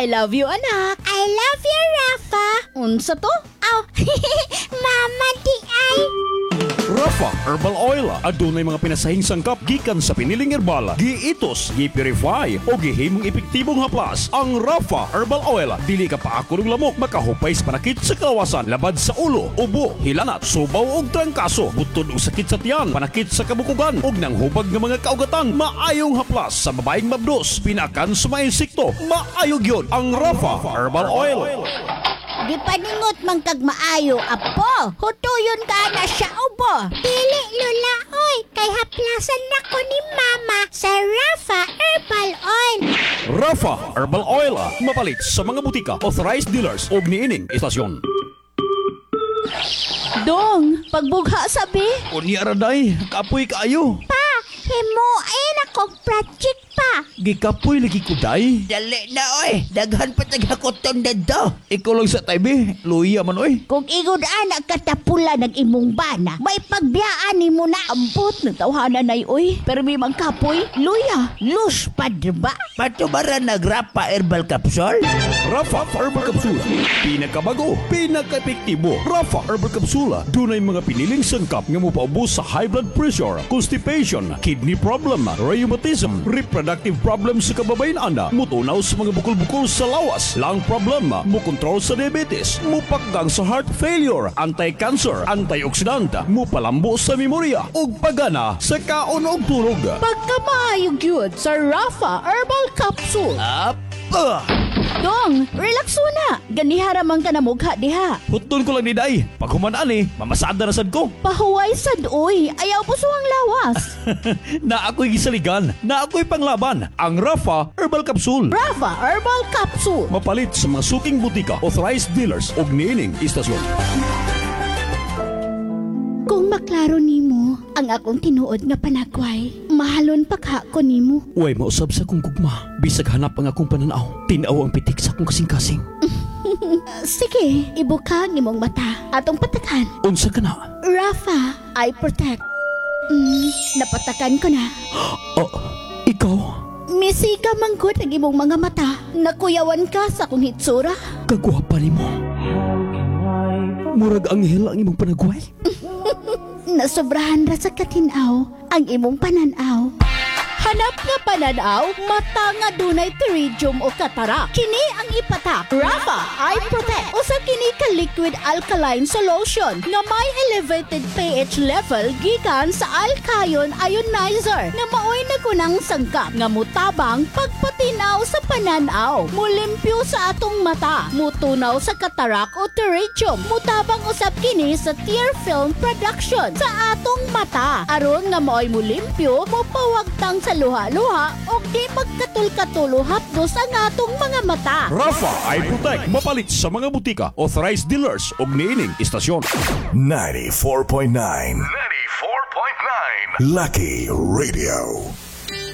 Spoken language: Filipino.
I love you, anak. I love you, Rafa. Unsa to? Oh, mama di ay. Rafa Herbal Oil adunay mga pinasahing sangkap gikan sa piniling herbal, giitos, gi-purify o gihimong epektibong haplas. Ang Rafa Herbal Oil dili ka paako ng lamok, makahupay sa panakit sa kawasan, labad sa ulo, ubo, hilanat, subaw og trangkaso, butod og sakit sa tiyan, panakit sa kabukugan ug nang hubag nga mga kaugatan. Maayong haplas sa babaeng mabdos, pinakan sa mga insekto. Maayo gyud ang Rafa Herbal Oil. Di paningot man kag maayo, apo. Hutuyon ka na siya, ubo. Dili, lula, oy. Kay haplasan na ko ni mama sa Rafa Herbal Oil. Rafa Herbal Oil mapalit sa mga butika, authorized dealers ug niining istasyon. Dong, pagbugha sabi. Unya raday, kapoy kaayo. Pa, himuin akong project pa. Gikapoy lagi ko day. Dali na oy, daghan pa taghakoton dadto. Ikaw lang sa tabi, luya man oy. Kung igod anak katapula ng imong bana, may pagbiyaan ni mo na. Ambot ng tawhanan na uy. Pero may magkapoy, luya. Lus pa, diba? Patubaran nagrapa herbal capsule. Rafa Herbal Capsula, pinakabago, pinaka-epektibo. Rafa Herbal Capsula, dunay mga piniling sangkap nga mopaubos sa high blood pressure, constipation, kidney problem, rheumatism, reproductive problems sa kababayan-ana, mutunaw sa mga bukol-bukol sa lawas, lung problem, mukontrol sa diabetes, mupakgang sa heart failure, anti-cancer, antioxidant, mupalambo sa memorya, ug pagana sa kaon ug tulog. Pagkamaayog yun sa Rafa Herbal Capsule. Apa! Dong, relax na. Ganihara man ka na mugha diha. Hutton ko lang ni day, pag humanaan mamasada na sad ko. Pahuway sad uy. Ayaw po suwang lawas. Na ako'y gisaligan, na ako'y panglaban. Ang Rafa Herbal Capsule. Rafa Herbal Capsule. Mapalit sa mga suking butika, authorized dealers ug niining istasyon. Kung maklaro nimo ang akong tinuod nga panagway, mahalon pagha ko nimo. Uy, mausab sa kong gugma. Bisag hanap ang akong pananaw. Tinaw ang pitik sa akong kasing-kasing. Sige, ibuka ang imong mata. Atong patakan. Unsa ka na? Rafa, I protect. Napatakan ko na. Oh, ikaw? Misiga manggod ang imong mga mata. Nakuyawan ka sa akong hitsura. Kagwapa ni mo. Murag anghel ang imong panagway. Nasobrahan ra sa katinaw ang imong pananaw. Hanap nga pananaw, mata nga dunay pterygium o katara. Kini ang ipatak. Rafa Eye Protect. Usa kini ka liquid alkaline solution nga may elevated pH level gikan sa alkayon ionizer nga maoy nagunang sangkap nga mutabang pagpatinaw sa pananaw. Mulimpyo sa atong mata, mutunaw sa katarak o pterygium. Mutabang usab kini sa tear film production sa atong mata. Aron nga maoy mulimpyo, mupawagtang sa luha-luha o di magkatul-katulo hapdos ang atong mga mata. Rafa Eye Protect. Mapalit sa mga butika, authorized dealers ug niining istasyon. 94.9 Lucky Radio.